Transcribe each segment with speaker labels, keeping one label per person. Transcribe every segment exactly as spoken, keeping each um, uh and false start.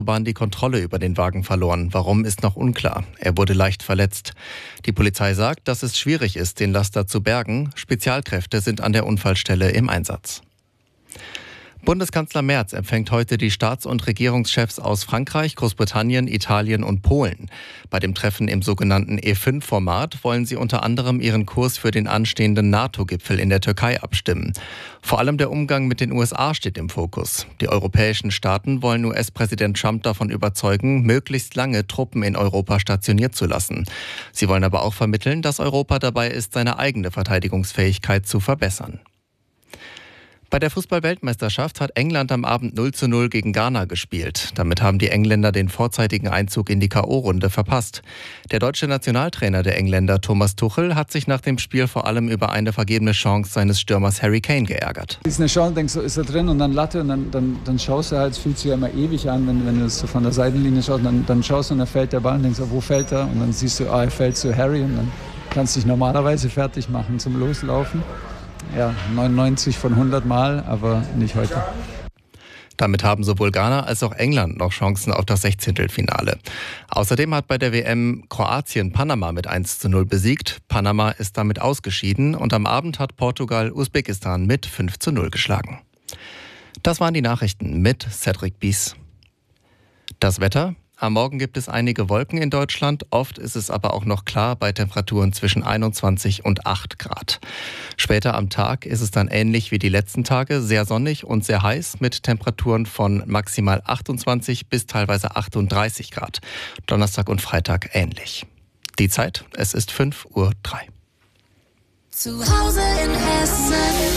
Speaker 1: Bahn die Kontrolle über den Wagen verloren. Warum, ist noch unklar. Er wurde leicht verletzt. Die Polizei sagt, dass es schwierig ist, den Laster zu bergen. Spezialkräfte sind an der Unfallstelle im Einsatz. Bundeskanzler Merz empfängt heute die Staats- und Regierungschefs aus Frankreich, Großbritannien, Italien und Polen. Bei dem Treffen im sogenannten E fünf Format wollen sie unter anderem ihren Kurs für den anstehenden NATO-Gipfel in der Türkei abstimmen. Vor allem der Umgang mit den U S A steht im Fokus. Die europäischen Staaten wollen U S-Präsident Trump davon überzeugen, möglichst lange Truppen in Europa stationiert zu lassen. Sie wollen aber auch vermitteln, dass Europa dabei ist, seine eigene Verteidigungsfähigkeit zu verbessern. Bei der Fußball-Weltmeisterschaft hat England am Abend null zu null gegen Ghana gespielt. Damit haben die Engländer den vorzeitigen Einzug in die K O-Runde verpasst. Der deutsche Nationaltrainer der Engländer, Thomas Tuchel, hat sich nach dem Spiel vor allem über eine vergebene Chance seines Stürmers Harry Kane geärgert.
Speaker 2: Ist eine Chance, denkst du, ist er drin und dann Latte und dann, dann, dann schaust du halt, es fühlt sich ja immer ewig an, wenn, wenn du es so von der Seitenlinie schaust, dann, dann schaust du und dann fällt der Ball und denkst, wo fällt er? Und dann siehst du, ah, er fällt zu Harry und dann kannst du dich normalerweise fertig machen zum Loslaufen. Ja, neunundneunzig von hundert Mal, aber nicht heute.
Speaker 1: Damit haben sowohl Ghana als auch England noch Chancen auf das Sechzehntelfinale. Außerdem hat bei der W M Kroatien Panama mit eins zu null besiegt. Panama ist damit ausgeschieden und am Abend hat Portugal Usbekistan mit fünf zu null geschlagen. Das waren die Nachrichten mit Cedric Bies. Das Wetter. Am Morgen gibt es einige Wolken in Deutschland, oft ist es aber auch noch klar bei Temperaturen zwischen einundzwanzig und acht Grad. Später am Tag ist es dann ähnlich wie die letzten Tage, sehr sonnig und sehr heiß mit Temperaturen von maximal achtundzwanzig bis teilweise achtunddreißig Grad. Donnerstag und Freitag ähnlich. Die Zeit, es ist fünf Uhr drei.
Speaker 3: Zu Hause in Hessen.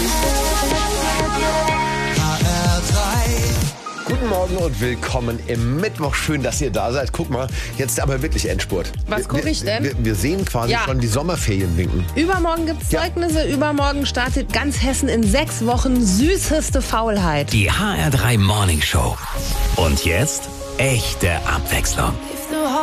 Speaker 3: H R drei.
Speaker 4: Guten Morgen und willkommen im Mittwoch. Schön, dass ihr da seid. Guck mal, jetzt aber wirklich Endspurt.
Speaker 5: Was gucke ich denn?
Speaker 4: Wir, wir sehen quasi
Speaker 5: Ja.
Speaker 4: schon die Sommerferien winken.
Speaker 5: Übermorgen gibt's Zeugnisse, ja. Übermorgen startet ganz Hessen in sechs Wochen süßeste Faulheit.
Speaker 6: Die H R drei Morning Show. Und jetzt echte Abwechslung.